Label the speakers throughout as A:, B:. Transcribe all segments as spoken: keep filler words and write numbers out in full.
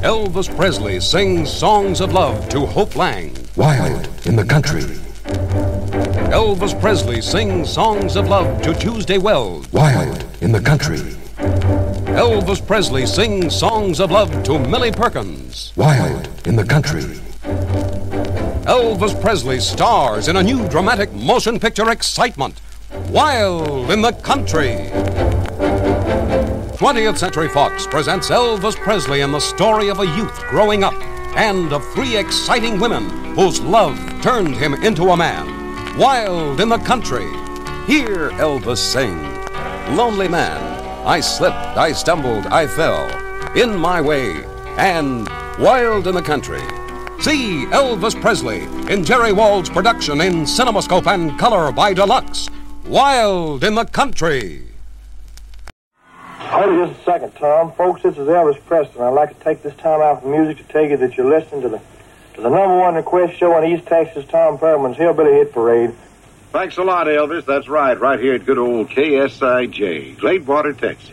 A: Elvis Presley sings songs of love to Hope Lang.
B: Wild in the country.
A: Elvis Presley sings songs of love to Tuesday Wells.
B: Wild in the country.
A: Elvis Presley sings songs of love to Millie Perkins.
B: Wild in the country.
A: Elvis Presley stars in a new dramatic motion picture excitement, Wild in the Country. twentieth Century Fox presents Elvis Presley in the story of a youth growing up and of three exciting women whose love turned him into a man. Wild in the Country. Hear Elvis sing. Lonely man, I slipped, I stumbled, I fell. In my way, and Wild in the Country. See Elvis Presley in Jerry Wald's production in CinemaScope and Color by Deluxe. Wild in the Country.
C: Hold it just a second, Tom. Folks, this is Elvis Presley. I'd like to take this time out from music to tell you that you're listening to the to the number one request show on East Texas, Tom Perlman's Hillbilly Hit Parade.
D: Thanks a lot, Elvis. That's right, right here at good old K S I J, Gladewater, Texas.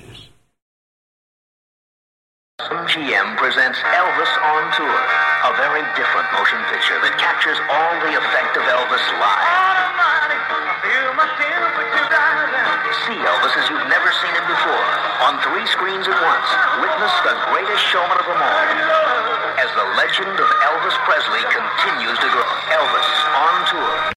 E: M G M presents Elvis on Tour, a very different motion picture that captures all the effect of Elvis live. See Elvis as you've never seen him before, on three screens at once. Witness the greatest showman of them all, as the legend of Elvis Presley continues to grow. Elvis on Tour.